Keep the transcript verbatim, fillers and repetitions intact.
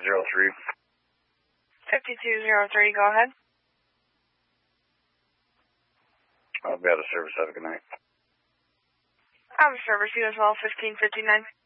zero three. fifty-two zero three, go ahead. I'll be out of service. Have a good night. I'm a service, you as well, fifteen fifty-nine.